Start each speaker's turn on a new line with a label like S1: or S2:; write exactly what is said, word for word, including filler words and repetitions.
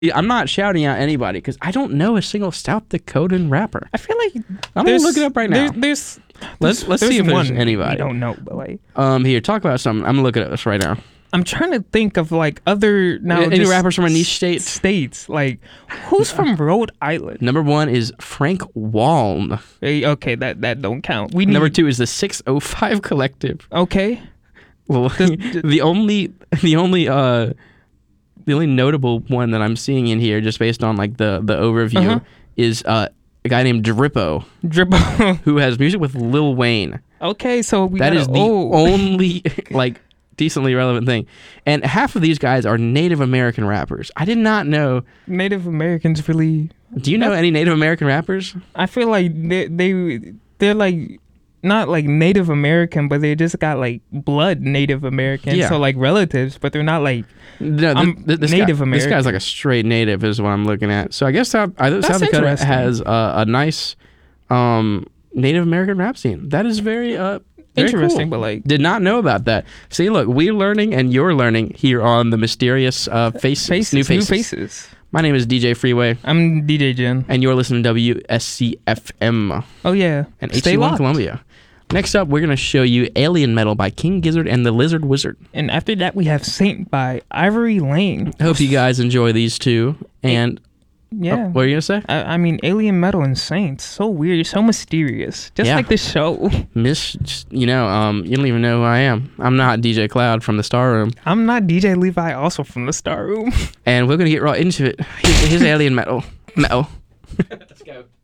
S1: Yeah, I'm not shouting out anybody because I don't know a single South Dakotan rapper.
S2: I feel like
S1: I'm gonna look it up right now.
S2: There's, there's
S1: let's let's
S2: there's
S1: see if
S2: one
S1: there's anybody.
S2: I don't know, but like,
S1: um, here, talk about something. I'm gonna look at this right now.
S2: I'm trying to think of like other now
S1: Any
S2: just
S1: rappers from a niche state?
S2: States like who's from Rhode Island?
S1: Number one is Frank Waln.
S2: Hey, okay, that that don't count. We need,
S1: Number two is the six oh five Collective.
S2: Okay.
S1: Well, the only the only uh the only notable one that I'm seeing in here, just based on like the the overview,
S2: Uh-huh.
S1: is uh, a guy named Drippo,
S2: Dribble.
S1: who has music with Lil Wayne.
S2: Okay, so we
S1: That
S2: gotta,
S1: is the
S2: oh.
S1: only like decently relevant thing. And half of these guys are Native American rappers. I did not know.
S2: Native Americans really.
S1: Do you know any Native American rappers?
S2: I feel like they they they're like not like Native American, but they just got like blood Native American,
S1: Yeah.
S2: so like relatives, but they're not like
S1: No,
S2: I'm
S1: th- th- this
S2: Native
S1: guy,
S2: American.
S1: This guy's like a straight native, is what I'm looking at. So I guess South, I,
S2: That's
S1: South Dakota
S2: interesting.
S1: has uh, a nice um, Native American rap scene. That is very uh, very
S2: interesting,
S1: cool.
S2: but like
S1: Did not know about that. See, look, we're learning and you're learning here on the mysterious uh, face,
S2: faces,
S1: new faces.
S2: new faces.
S1: My name is D J Freeway,
S2: I'm D J Jen.
S1: and you're listening to W S C F M
S2: Oh yeah,
S1: and
S2: stay
S1: H C one
S2: locked.
S1: Columbia. Next up, we're going to show you Alien Metal by King Gizzard and the Lizard Wizard.
S2: And after that, we have Saint by Ivory Lane.
S1: I hope you guys enjoy these two. And
S2: Yeah.
S1: oh, what are you going to say?
S2: I, I mean, Alien Metal and Saints, so weird, so mysterious, just
S1: Yeah.
S2: like this show.
S1: Miss, just, you know, um, you don't even know who I am. I'm not D J Cloud from the Star Room,
S2: I'm not D J Levi, also from the Star Room.
S1: and we're gonna get right into it. Here's, here's Alien Metal. Metal. Let's go.